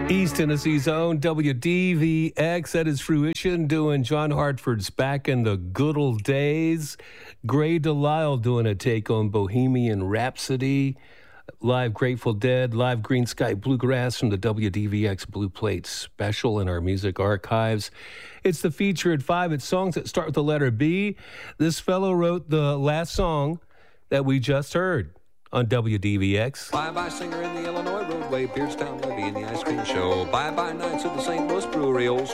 East Tennessee's own WDVX at its fruition, doing John Hartford's Back in the Good Old Days. Gray Delisle doing a take on Bohemian Rhapsody. Live Grateful Dead, live Green Sky Bluegrass from the WDVX Blue Plate special in our music archives. It's the featured 5. It's songs that start with the letter B. This fellow wrote the last song that we just heard on WDVX. Bye-bye singer in the Illinois roadway, Beardstown Levy in the ice cream show. Bye-bye nights at the St. Louis Brewery, old